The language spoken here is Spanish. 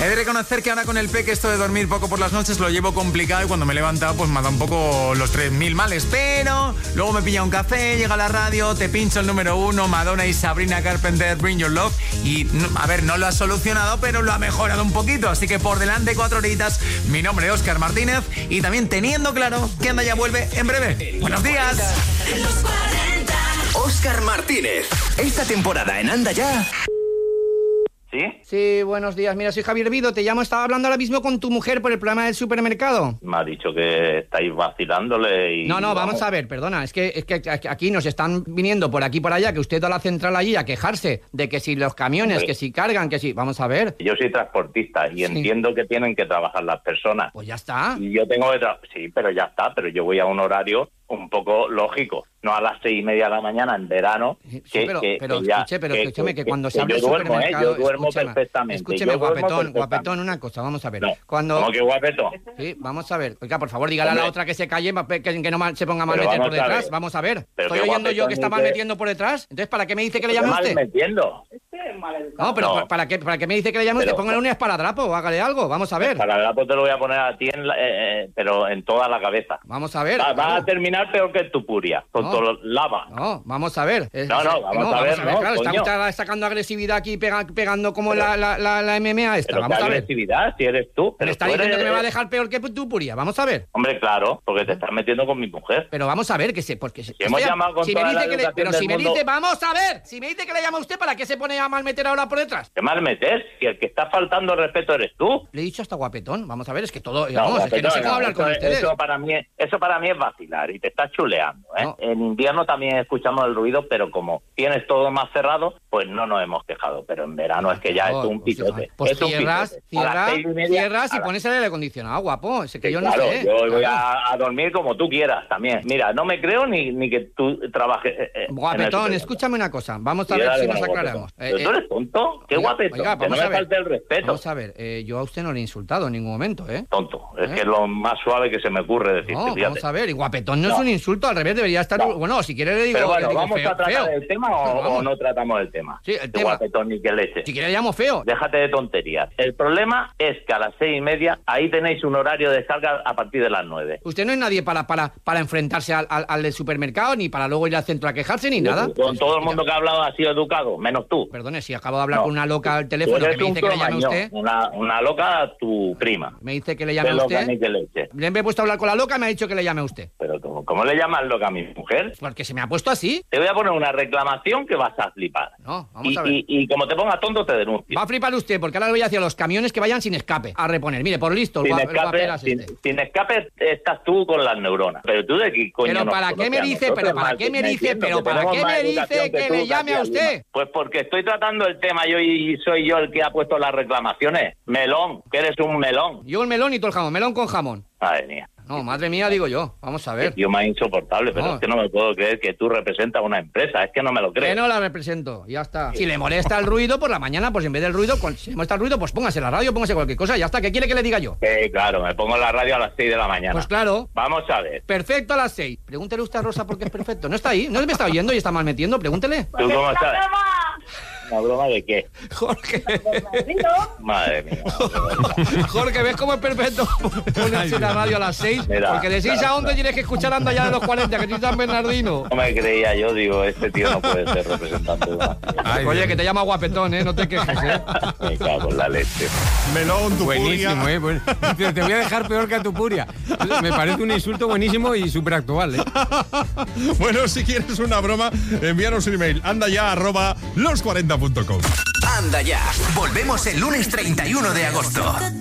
He de reconocer que ahora con el peque esto de dormir poco por las noches lo llevo complicado y cuando me he levantado pues me ha dado un poco los 3000 males, pero luego me pilla un café, llega a la radio, te pincho el número 1, Madonna y Sabrina Carpenter, Bring Your Love, y a ver, no lo ha solucionado, pero lo ha mejorado un poquito, así que por delante 4 horitas. Mi nombre es Óscar Martínez y también teniendo claro que Anda Ya vuelve en breve. ¡Buenos días! Óscar Martínez, esta temporada en Anda Ya. ¿Sí? Sí, buenos días. Mira, soy Javier Vido, te llamo, estaba hablando ahora mismo con tu mujer por el programa del supermercado. Me ha dicho que estáis vacilándole y... No, vamos a ver, perdona, es que aquí nos están viniendo por aquí y por allá, que usted va a la central allí a quejarse de que si los camiones, Hombre, que si cargan, que si... Vamos a ver. Yo soy transportista y entiendo que tienen que trabajar las personas. Pues ya está. Y yo tengo que sí, pero ya está, pero yo voy a un horario un poco lógico, no a las 6:30 de la mañana en verano. Sí, pero escúcheme, que cuando se habla de supermercado... Yo duermo perfectamente. Escúcheme, guapetón, una cosa, vamos a ver. No, cuando... ¿cómo que guapetón? Sí, vamos a ver. Oiga, por favor, dígale a la otra que se calle, que no se ponga mal meter por detrás. Vamos a ver. Estoy oyendo yo que está mal metiendo por detrás. Entonces, ¿para qué me dice que le llame a usted? Mal metiendo. No, pero no. ¿Para qué me dice que le llame a usted? Póngale un esparadrapo o hágale algo. Vamos a ver. Esparadrapo te lo voy a poner a ti, pero en toda la cabeza. Vamos a ver. Va a terminar peor que tu puria, con todo lava. No, vamos a ver. Vamos a ver. Claro, está sacando agresividad aquí, pegando como la MMA esta. Pero vamos a ver. Agresividad, si eres tú. Me está diciendo que me va a dejar peor que tu puria. Vamos a ver. Hombre, claro, porque te estás metiendo con mi mujer. Pero vamos a ver, hemos llamado con toda la educación del mundo. Vamos a ver, si me dice que le llama a usted, ¿para qué se pone a malmeter ahora por detrás? ¿Qué malmeter? Si el que está faltando el respeto eres tú. Le he dicho hasta guapetón. Vamos a ver, es que todo... No, es que no sé cómo hablar con ustedes. Eso para mí es vacilar y te estás chuleando, ¿eh? No. En invierno también escuchamos el ruido, pero como tienes todo más cerrado, pues no nos hemos quejado. Pero en verano es que ya es un pisote. Pues cierras y pones el aire acondicionado, guapo. Es que yo no sé. Yo voy a dormir como tú quieras también. Mira, no me creo ni que tú trabajes... Guapetón, escúchame una cosa. Vamos a ver si nos aclaramos. ¿Pero tú eres tonto? ¿Qué guapetón? Oiga, que no me falte el respeto. Vamos a ver, yo a usted no le he insultado en ningún momento, ¿eh? Tonto. Es que es lo más suave que se me ocurre decirte. No, vamos a ver, y guapetón no es un insulto, al revés, debería estar... No. Bueno, si quiere le digo... Pero bueno, digo, ¿vamos a tratar el tema o no tratamos el tema? Sí, el tema. Guapetón ni que leche. Si quiere le llamo feo. Déjate de tonterías. El problema es que a las 6:30 ahí tenéis un horario de descarga a partir de las 9. Usted no es nadie para enfrentarse al del supermercado, ni para luego ir al centro a quejarse, ni nada. Con todo el mundo que ha hablado ha sido educado, menos tú. Perdone, si acabo de hablar con una loca al teléfono que me dice que le llame a usted. Una loca, tu prima. Me dice que le llame a usted. Le he puesto a hablar con la loca y me ha dicho que le llame a usted. Pero ¿cómo le llamas loca a mi mujer? Porque se me ha puesto así. Te voy a poner una reclamación que vas a flipar. No, vamos a ver. Y como te ponga tonto, te denuncio. Va a flipar usted, porque ahora le voy hacia los camiones que vayan sin escape a reponer. Mire, por listo, sin escape estás tú con las neuronas. Pero tú de qué coño. Pero ¿para qué me dice? Pero ¿para qué me dice? Pero ¿para qué me dice que le llame a usted? Pues porque estoy tratando el tema yo y soy yo el que ha puesto las reclamaciones. Melón, que eres un melón. Yo un melón y todo el jamón, melón con jamón. Madre mía. No, madre mía, digo yo. Vamos a ver. Tío más insoportable, pero es que no me puedo creer que tú representas una empresa. Es que no me lo creo. Que no la represento, ya está. Si le molesta el ruido por la mañana, pues en vez del ruido, si le molesta el ruido, pues póngase la radio, póngase cualquier cosa, ya está. ¿Qué quiere que le diga yo? Claro, me pongo la radio a las 6 de la mañana. Pues claro. Vamos a ver. Perfecto a las 6. Pregúntele usted a Rosa por qué es perfecto. No está ahí, no me está oyendo y está mal metiendo, pregúntele. ¿Tú cómo sabes? ¿Una broma de qué? Jorge. Madre mía. Jorge, ¿ves cómo es perfecto ponerse la radio a las 6? Porque de 6 a 11 tienes que escuchar Anda Ya de los 40, que tú San Bernardino. No me creía yo, digo, este tío no puede ser representante de una... Oye, que te llama guapetón, no te quejes, Me cago en la leche. Melón, tu buenísimo, puria. Bueno. Te voy a dejar peor que a tu puria. Me parece un insulto buenísimo y súper actual, Bueno, si quieres una broma, envíanos un email. andaya@los40.com. Anda Ya. Volvemos el lunes 31 de agosto.